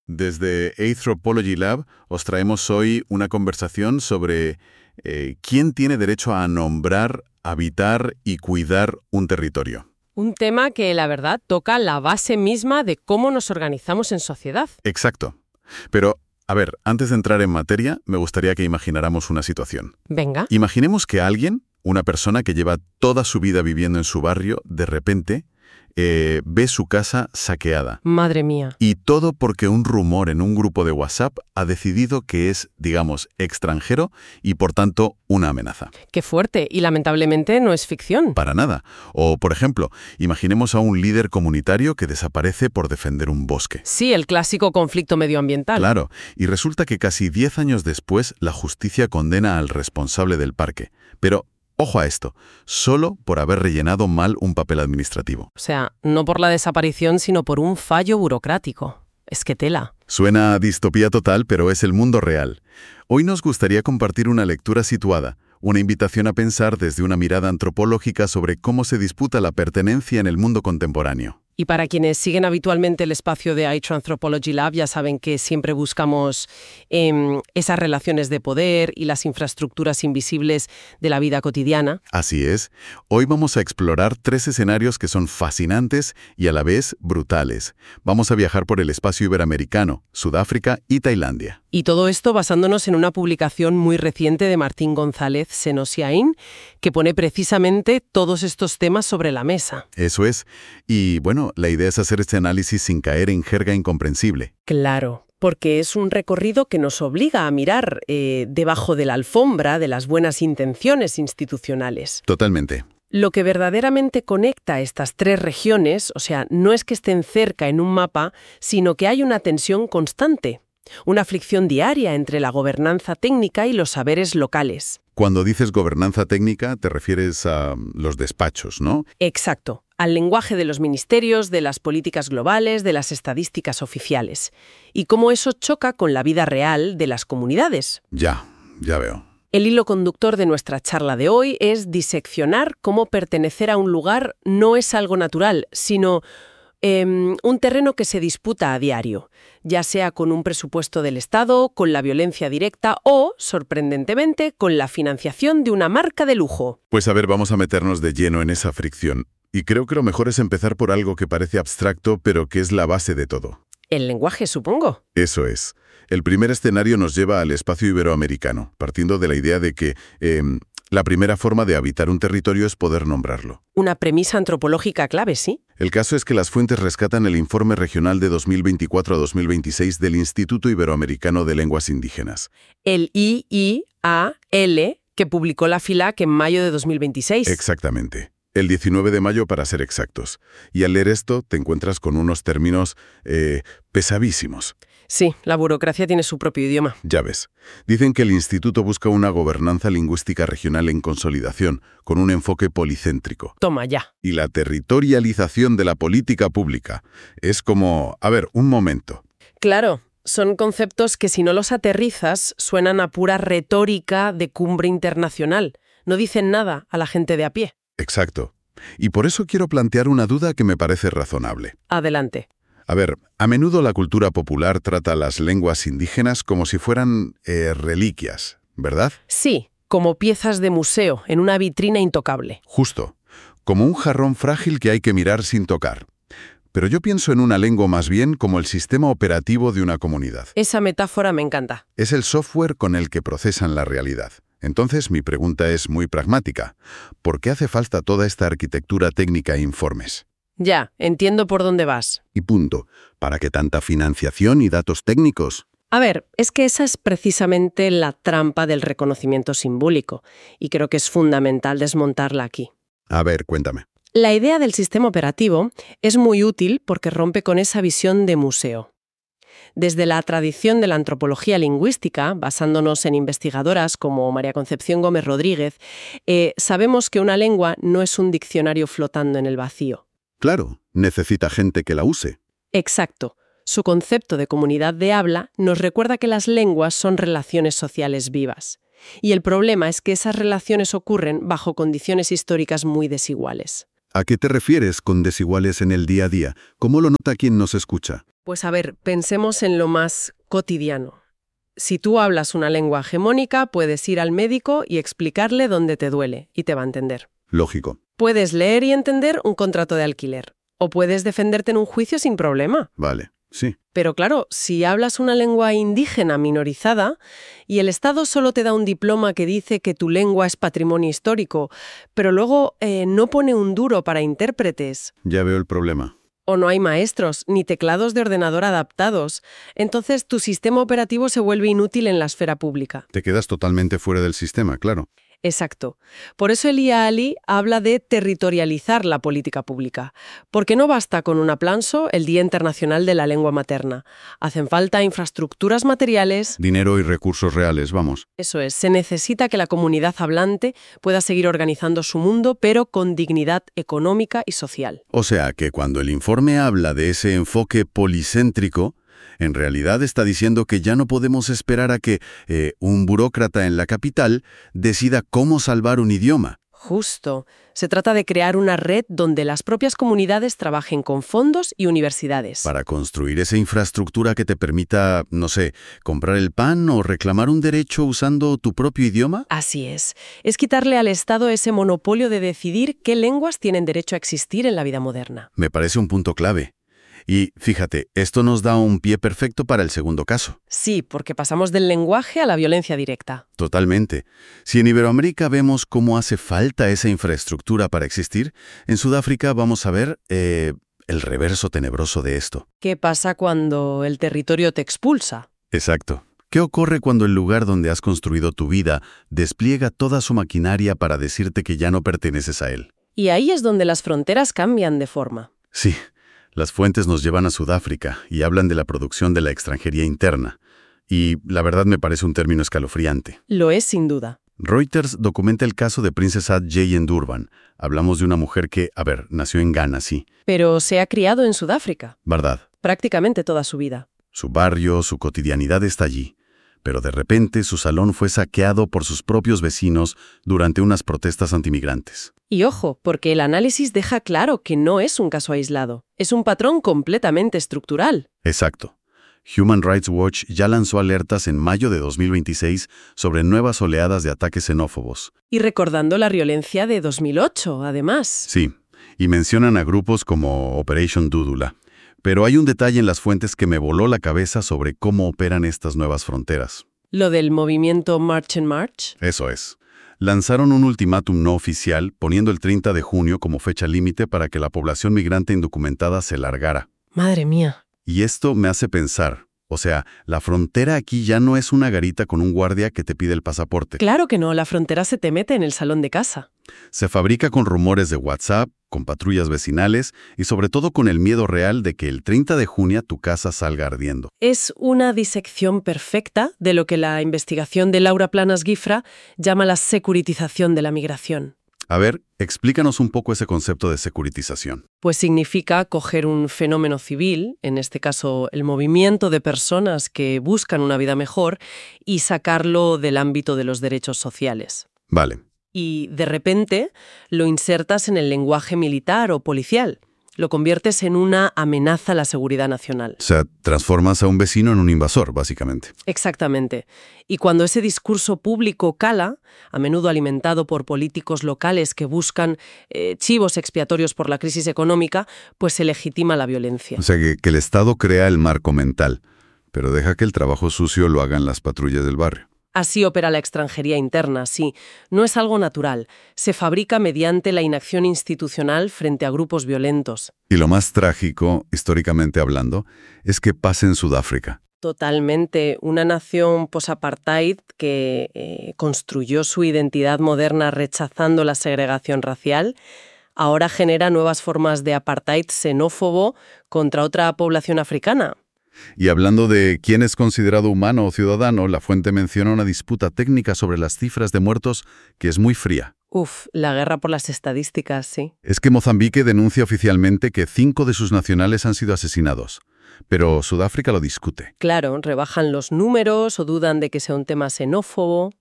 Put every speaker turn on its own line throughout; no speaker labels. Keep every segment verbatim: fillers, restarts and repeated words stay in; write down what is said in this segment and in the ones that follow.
Desde Anthropology Lab os traemos hoy una conversación sobre eh, quién tiene derecho a nombrar, habitar y cuidar un territorio.
Un tema que, la verdad, toca la base misma de cómo nos organizamos en sociedad.
Exacto. Pero, a ver, antes de entrar en materia, me gustaría que imagináramos una situación.
Venga.
Imaginemos que alguien, una persona que lleva toda su vida viviendo en su barrio, de repente eh, ve su casa saqueada.
Madre mía.
Y todo porque un rumor en un grupo de WhatsApp ha decidido que es, digamos, extranjero y, por tanto, una amenaza.
Qué fuerte. Y lamentablemente no es ficción.
Para nada. O, por ejemplo, imaginemos a un líder comunitario que desaparece por defender un bosque.
Sí, el clásico conflicto medioambiental.
Claro. Y resulta que casi diez años después la justicia condena al responsable del parque. Pero, ojo a esto, solo por haber rellenado mal un papel administrativo.
O sea, no por la desaparición, sino por un fallo burocrático. Es que tela.
Suena a distopía total, pero es el mundo real. Hoy nos gustaría compartir una lectura situada, una invitación a pensar desde una mirada antropológica sobre cómo se disputa la pertenencia en el mundo contemporáneo.
Y para quienes siguen habitualmente el espacio de I T R Anthropology Lab, ya saben que siempre buscamos eh, esas relaciones de poder y las infraestructuras invisibles de la vida cotidiana.
Así es. Hoy vamos a explorar tres escenarios que son fascinantes y a la vez brutales. Vamos a viajar por el espacio iberoamericano, Sudáfrica y Tailandia.
Y todo esto basándonos en una publicación muy reciente de Martín González Senosiaín, que pone precisamente todos estos temas sobre la mesa.
Eso es. Y bueno, la idea es hacer este análisis sin caer en jerga incomprensible.
Claro, porque es un recorrido que nos obliga a mirar eh, debajo de la alfombra de las buenas intenciones institucionales.
Totalmente.
Lo que verdaderamente conecta estas tres regiones, o sea, no es que estén cerca en un mapa, sino que hay una tensión constante. Una fricción diaria entre la gobernanza técnica y los saberes locales.
Cuando dices gobernanza técnica, te refieres a los despachos, ¿no?
Exacto. Al lenguaje de los ministerios, de las políticas globales, de las estadísticas oficiales. Y cómo eso choca con la vida real de las comunidades.
Ya, ya veo.
El hilo conductor de nuestra charla de hoy es diseccionar cómo pertenecer a un lugar no es algo natural, sino Eh, un terreno que se disputa a diario, ya sea con un presupuesto del Estado, con la violencia directa o, sorprendentemente, con la financiación de una marca de lujo.
Pues a ver, vamos a meternos de lleno en esa fricción. Y creo que lo mejor es empezar por algo que parece abstracto, pero que es la base de todo.
El lenguaje, supongo.
Eso es. El primer escenario nos lleva al espacio iberoamericano, partiendo de la idea de que eh, la primera forma de habitar un territorio es poder nombrarlo.
Una premisa antropológica clave, ¿sí?
El caso es que las fuentes rescatan el informe regional de dos mil veinticuatro a dos mil veintiséis del Instituto Iberoamericano de Lenguas Indígenas.
El I I A L, que publicó la FILAC en mayo de dos mil veintiséis.
Exactamente. El diecinueve de mayo para ser exactos. Y al leer esto te encuentras con unos términos eh, pesadísimos.
Sí, la burocracia tiene su propio idioma.
Ya ves. Dicen que el instituto busca una gobernanza lingüística regional en consolidación, con un enfoque policéntrico.
Toma ya.
Y la territorialización de la política pública es como... A ver, un momento.
Claro, son conceptos que si no los aterrizas suenan a pura retórica de cumbre internacional. No dicen nada a la gente de a pie.
Exacto. Y por eso quiero plantear una duda que me parece razonable.
Adelante.
A ver, a menudo la cultura popular trata a las lenguas indígenas como si fueran eh, reliquias, ¿verdad?
Sí, como piezas de museo en una vitrina intocable.
Justo, como un jarrón frágil que hay que mirar sin tocar. Pero yo pienso en una lengua más bien como el sistema operativo de una comunidad.
Esa metáfora me encanta.
Es el software con el que procesan la realidad. Entonces, mi pregunta es muy pragmática. ¿Por qué hace falta toda esta arquitectura técnica e informes?
Ya, entiendo por dónde vas.
Y punto. ¿Para qué tanta financiación y datos técnicos?
A ver, es que esa es precisamente la trampa del reconocimiento simbólico, y creo que es fundamental desmontarla aquí.
A ver, cuéntame.
La idea del sistema operativo es muy útil porque rompe con esa visión de museo. Desde la tradición de la antropología lingüística, basándonos en investigadoras como María Concepción Gómez Rodríguez, eh, sabemos que una lengua no es un diccionario flotando en el vacío.
Claro, necesita gente que la use.
Exacto. Su concepto de comunidad de habla nos recuerda que las lenguas son relaciones sociales vivas. Y el problema es que esas relaciones ocurren bajo condiciones históricas muy desiguales.
¿A qué te refieres con desiguales en el día a día? ¿Cómo lo nota quien nos escucha?
Pues a ver, pensemos en lo más cotidiano. Si tú hablas una lengua hegemónica, puedes ir al médico y explicarle dónde te duele, y te va a entender.
Lógico.
Puedes leer y entender un contrato de alquiler, o puedes defenderte en un juicio sin problema.
Vale, sí.
Pero claro, si hablas una lengua indígena minorizada y el Estado solo te da un diploma que dice que tu lengua es patrimonio histórico, pero luego eh, no pone un duro para intérpretes,
Ya veo el problema.
o no hay maestros ni teclados de ordenador adaptados, entonces tu sistema operativo se vuelve inútil en la esfera pública.
Te quedas totalmente fuera del sistema, claro.
Exacto. Por eso el I A Ali habla de territorializar la política pública, porque no basta con un aplauso el Día Internacional de la Lengua Materna. Hacen falta infraestructuras materiales.
Dinero y recursos reales, vamos.
Eso es, se necesita que la comunidad hablante pueda seguir organizando su mundo, pero con dignidad económica y social.
O sea que cuando el informe habla de ese enfoque policéntrico, en realidad está diciendo que ya no podemos esperar a que eh, un burócrata en la capital decida cómo salvar un idioma.
Justo. Se trata de crear una red donde las propias comunidades trabajen con fondos y universidades.
Para construir esa infraestructura que te permita, no sé, comprar el pan o reclamar un derecho usando tu propio idioma.
Así es. Es quitarle al Estado ese monopolio de decidir qué lenguas tienen derecho a existir en la vida moderna.
Me parece un punto clave. Y fíjate, esto nos da un pie perfecto para el segundo caso.
Sí, porque pasamos del lenguaje a la violencia directa.
Totalmente. Si en Iberoamérica vemos cómo hace falta esa infraestructura para existir, en Sudáfrica vamos a ver eh, el reverso tenebroso de esto.
¿Qué pasa cuando el territorio te expulsa?
Exacto. ¿Qué ocurre cuando el lugar donde has construido tu vida despliega toda su maquinaria para decirte que ya no perteneces a él?
Y ahí es donde las fronteras cambian de forma.
Sí. Las fuentes nos llevan a Sudáfrica y hablan de la producción de la extranjería interna. Y la verdad me parece un término escalofriante.
Lo es sin duda.
Reuters documenta el caso de Princess Ad Jay en Durban. Hablamos de una mujer que, a ver, nació en Ghana, sí.
Pero se ha criado en Sudáfrica.
¿Verdad?
Prácticamente toda su vida.
Su barrio, su cotidianidad está allí. Pero de repente su salón fue saqueado por sus propios vecinos durante unas protestas antimigrantes.
Y ojo, porque el análisis deja claro que no es un caso aislado. Es un patrón completamente estructural.
Exacto. Human Rights Watch ya lanzó alertas en mayo de dos mil veintiséis sobre nuevas oleadas de ataques xenófobos.
Y recordando la violencia de dos mil ocho, además.
Sí, y mencionan a grupos como Operation Dúdula. Pero hay un detalle en las fuentes que me voló la cabeza sobre cómo operan estas nuevas fronteras.
¿Lo del movimiento March and March?
Eso es. Lanzaron un ultimátum no oficial poniendo el treinta de junio como fecha límite para que la población migrante indocumentada se largara.
Madre mía.
Y esto me hace pensar, o sea, la frontera aquí ya no es una garita con un guardia que te pide el pasaporte.
Claro que no, la frontera se te mete en el salón de casa.
Se fabrica con rumores de WhatsApp, con patrullas vecinales y sobre todo con el miedo real de que el treinta de junio tu casa salga ardiendo.
Es una disección perfecta de lo que la investigación de Laura Planas Guifra llama la securitización de la migración.
A ver, explícanos un poco ese concepto de securitización.
Pues significa coger un fenómeno civil, en este caso el movimiento de personas que buscan una vida mejor, y sacarlo del ámbito de los derechos sociales.
Vale.
Y de repente lo insertas en el lenguaje militar o policial. Lo conviertes en una amenaza a la seguridad nacional.
O sea, transformas a un vecino en un invasor, básicamente.
Exactamente. Y cuando ese discurso público cala, a menudo alimentado por políticos locales que buscan eh, chivos expiatorios por la crisis económica, pues se legitima la violencia.
O sea, que, que el Estado crea el marco mental, pero deja que el trabajo sucio lo hagan las patrullas del barrio.
Así opera la extranjería interna, sí. No es algo natural. Se fabrica mediante la inacción institucional frente a grupos violentos.
Y lo más trágico, históricamente hablando, es que pasa en Sudáfrica.
Totalmente. Una nación post-apartheid que eh, construyó su identidad moderna rechazando la segregación racial, ahora genera nuevas formas de apartheid xenófobo contra otra población africana.
Y hablando de quién es considerado humano o ciudadano, la fuente menciona una disputa técnica sobre las cifras de muertos que es muy fría.
Uf, la guerra por las estadísticas, sí.
Es que Mozambique denuncia oficialmente que cinco de sus nacionales han sido asesinados, pero Sudáfrica lo discute.
Claro, rebajan los números o dudan de que sea un tema xenófobo.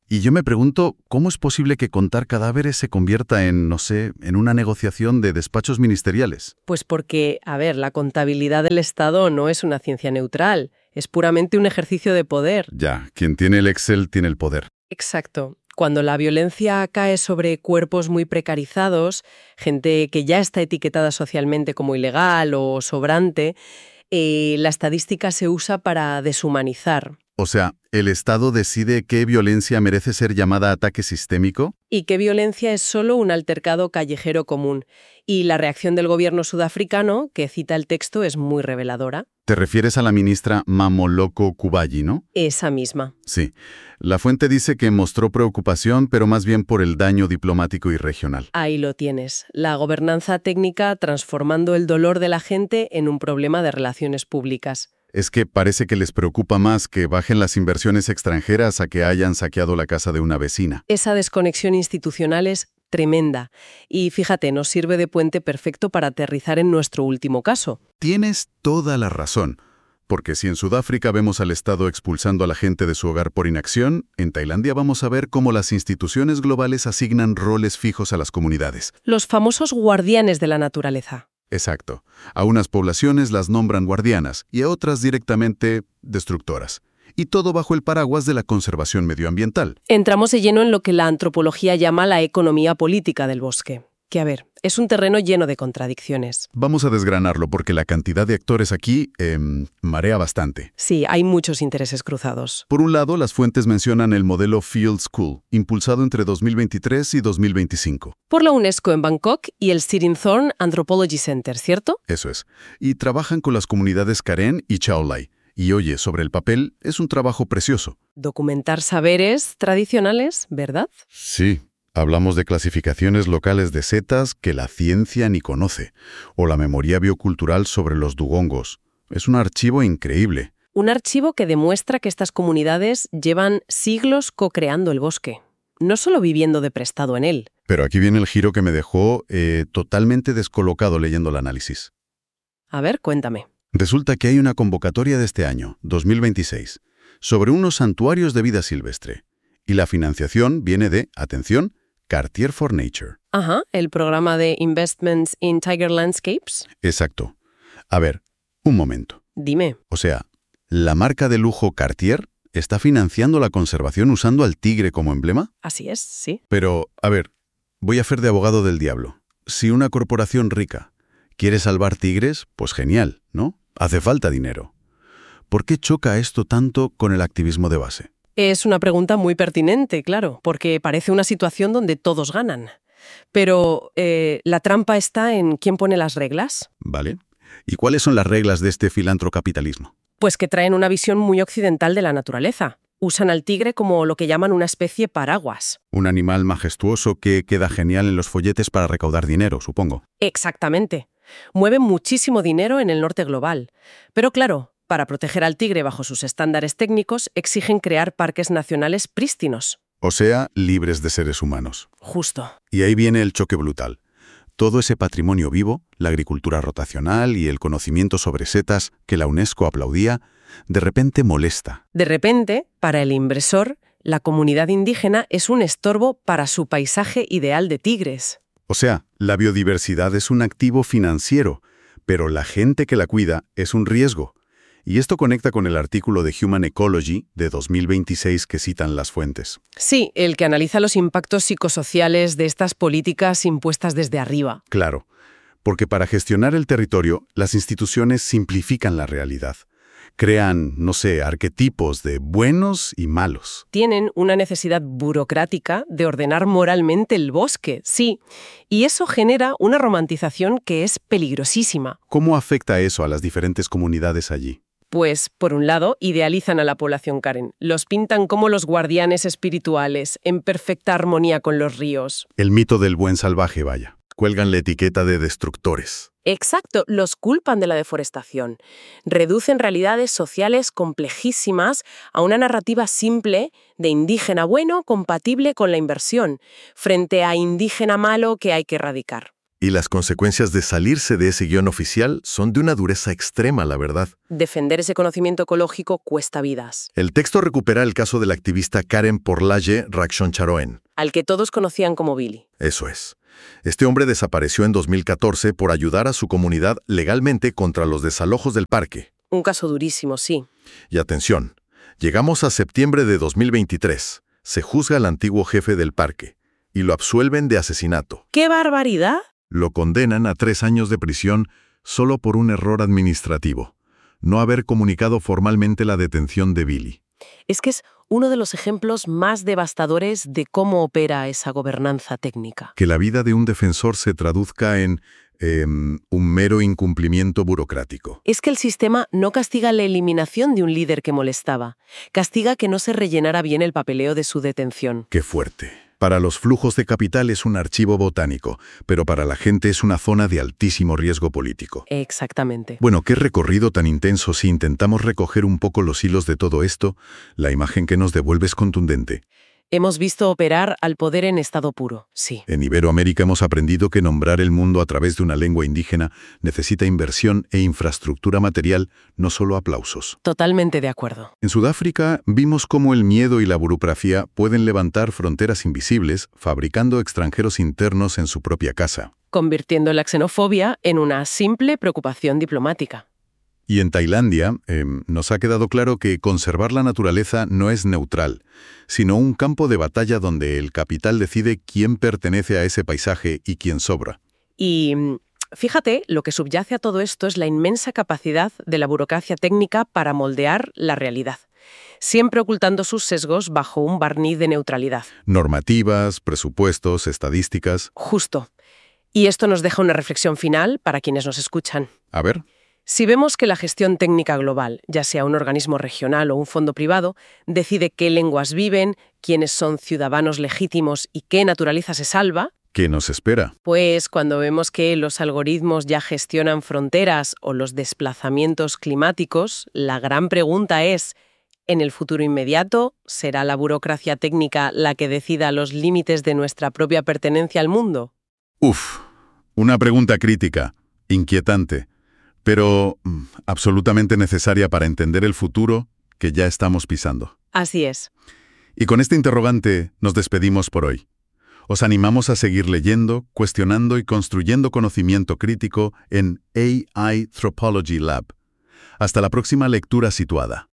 Y yo me pregunto, ¿cómo es posible que contar cadáveres se convierta en, no sé, en una negociación de despachos ministeriales?
Pues porque, a ver, la contabilidad del Estado no es una ciencia neutral, es puramente un ejercicio de poder.
Ya, quien tiene el Excel tiene el poder.
Exacto. Cuando la violencia cae sobre cuerpos muy precarizados, gente que ya está etiquetada socialmente como ilegal o sobrante, eh, la estadística se usa para deshumanizar.
O sea, ¿el Estado decide qué violencia merece ser llamada ataque sistémico?
Y qué violencia es solo un altercado callejero común. Y la reacción del gobierno sudafricano, que cita el texto, es muy reveladora.
Te refieres a la ministra Mamoloko Kubayi, ¿no?
Esa misma.
Sí. La fuente dice que mostró preocupación, pero más bien por el daño diplomático y regional.
Ahí lo tienes. La gobernanza técnica transformando el dolor de la gente en un problema de relaciones públicas.
Es que parece que les preocupa más que bajen las inversiones extranjeras a que hayan saqueado la casa de una vecina.
Esa desconexión institucional es tremenda. Y fíjate, nos sirve de puente perfecto para aterrizar en nuestro último caso.
Tienes toda la razón. Porque si en Sudáfrica vemos al Estado expulsando a la gente de su hogar por inacción, en Tailandia vamos a ver cómo las instituciones globales asignan roles fijos a las comunidades.
Los famosos guardianes de la naturaleza.
Exacto. A unas poblaciones las nombran guardianas y a otras directamente destructoras. Y todo bajo el paraguas de la conservación medioambiental.
Entramos de lleno en lo que la antropología llama la economía política del bosque. Que, a ver, es un terreno lleno de contradicciones.
Vamos a desgranarlo porque la cantidad de actores aquí eh, marea bastante.
Sí, hay muchos intereses cruzados.
Por un lado, las fuentes mencionan el modelo Field School, impulsado entre dos mil veintitrés y dos mil veinticinco.
Por la UNESCO en Bangkok y el Sittingthorne Anthropology Center, ¿cierto?
Eso es. Y trabajan con las comunidades Karen y Chaolai. Y oye, sobre el papel, es un trabajo precioso.
Documentar saberes tradicionales, ¿verdad?
Sí. Hablamos de clasificaciones locales de setas que la ciencia ni conoce, o la memoria biocultural sobre los dugongos. Es un archivo increíble.
Un archivo que demuestra que estas comunidades llevan siglos co-creando el bosque, no solo viviendo de prestado en él.
Pero aquí viene el giro que me dejó eh, totalmente descolocado leyendo el análisis.
A ver, cuéntame.
Resulta que hay una convocatoria de este año, dos mil veintiséis, sobre unos santuarios de vida silvestre. Y la financiación viene de, atención, Cartier for Nature.
Ajá, el programa de Investments in Tiger Landscapes.
Exacto. A ver, un momento.
Dime.
O sea, ¿la marca de lujo Cartier está financiando la conservación usando al tigre como emblema?
Así es, sí.
Pero, a ver, voy a hacer de abogado del diablo. Si una corporación rica quiere salvar tigres, pues genial, ¿no? Hace falta dinero. ¿Por qué choca esto tanto con el activismo de base?
Es una pregunta muy pertinente, claro, porque parece una situación donde todos ganan. Pero eh, la trampa está en quién pone las reglas.
Vale. ¿Y cuáles son las reglas de este filantrocapitalismo?
Pues que traen una visión muy occidental de la naturaleza. Usan al tigre como lo que llaman una especie paraguas.
Un animal majestuoso que queda genial en los folletes para recaudar dinero, supongo.
Exactamente. Mueven muchísimo dinero en el norte global. Pero claro, para proteger al tigre bajo sus estándares técnicos, exigen crear parques nacionales prístinos.
O sea, libres de seres humanos.
Justo.
Y ahí viene el choque brutal. Todo ese patrimonio vivo, la agricultura rotacional y el conocimiento sobre setas que la UNESCO aplaudía, de repente molesta.
De repente, para el inversor, la comunidad indígena es un estorbo para su paisaje ideal de tigres.
O sea, la biodiversidad es un activo financiero, pero la gente que la cuida es un riesgo. Y esto conecta con el artículo de Human Ecology de dos mil veintiséis que citan las fuentes.
Sí, el que analiza los impactos psicosociales de estas políticas impuestas desde arriba.
Claro, porque para gestionar el territorio, las instituciones simplifican la realidad. Crean, no sé, arquetipos de buenos y malos.
Tienen una necesidad burocrática de ordenar moralmente el bosque, sí. Y eso genera una romantización que es peligrosísima.
¿Cómo afecta eso a las diferentes comunidades allí?
Pues, por un lado, idealizan a la población Karen. Los pintan como los guardianes espirituales, en perfecta armonía con los ríos.
El mito del buen salvaje, vaya. Cuelgan la etiqueta de destructores.
Exacto, los culpan de la deforestación. Reducen realidades sociales complejísimas a una narrativa simple de indígena bueno compatible con la inversión, frente a indígena malo que hay que erradicar.
Y las consecuencias de salirse de ese guión oficial son de una dureza extrema, la verdad.
Defender ese conocimiento ecológico cuesta vidas.
El texto recupera el caso de la activista Karen Porlaye Rakshon-Charoen.
Al que todos conocían como Billy.
Eso es. Este hombre desapareció en dos mil catorce por ayudar a su comunidad legalmente contra los desalojos del parque.
Un caso durísimo, sí.
Y atención, llegamos a septiembre de dos mil veintitrés. Se juzga al antiguo jefe del parque y lo absuelven de asesinato.
¡Qué barbaridad!
Lo condenan a tres años de prisión solo por un error administrativo, no haber comunicado formalmente la detención de Billy.
Es que es uno de los ejemplos más devastadores de cómo opera esa gobernanza técnica.
Que la vida de un defensor se traduzca en eh, un mero incumplimiento burocrático.
Es que el sistema no castiga la eliminación de un líder que molestaba, castiga que no se rellenara bien el papeleo de su detención.
¡Qué fuerte! Para los flujos de capital es un archivo botánico, pero para la gente es una zona de altísimo riesgo político.
Exactamente.
Bueno, qué recorrido tan intenso. Si intentamos recoger un poco los hilos de todo esto, la imagen que nos devuelve es contundente.
Hemos visto operar al poder en estado puro, sí.
En Iberoamérica hemos aprendido que nombrar el mundo a través de una lengua indígena necesita inversión e infraestructura material, no solo aplausos.
Totalmente de acuerdo.
En Sudáfrica vimos cómo el miedo y la burocracia pueden levantar fronteras invisibles, fabricando extranjeros internos en su propia casa.
Convirtiendo la xenofobia en una simple preocupación diplomática.
Y en Tailandia eh, nos ha quedado claro que conservar la naturaleza no es neutral, sino un campo de batalla donde el capital decide quién pertenece a ese paisaje y quién sobra.
Y fíjate, lo que subyace a todo esto es la inmensa capacidad de la burocracia técnica para moldear la realidad, siempre ocultando sus sesgos bajo un barniz de neutralidad.
Normativas, presupuestos, estadísticas.
Justo. Y esto nos deja una reflexión final para quienes nos escuchan.
A ver.
Si vemos que la gestión técnica global, ya sea un organismo regional o un fondo privado, decide qué lenguas viven, quiénes son ciudadanos legítimos y qué naturaleza se salva,
¿qué nos espera?
Pues cuando vemos que los algoritmos ya gestionan fronteras o los desplazamientos climáticos, la gran pregunta es, ¿en el futuro inmediato será la burocracia técnica la que decida los límites de nuestra propia pertenencia al mundo?
Uf, una pregunta crítica, inquietante, pero mm, absolutamente necesaria para entender el futuro que ya estamos pisando.
Así es.
Y con este interrogante nos despedimos por hoy. Os animamos a seguir leyendo, cuestionando y construyendo conocimiento crítico en A I Anthropology Lab. Hasta la próxima lectura situada.